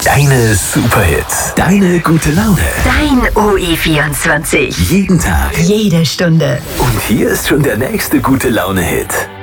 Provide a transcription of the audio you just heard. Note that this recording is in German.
Deine Superhits. Deine gute Laune. Dein OE24. Jeden Tag. Jede Stunde. Und hier ist schon der nächste gute Laune-Hit.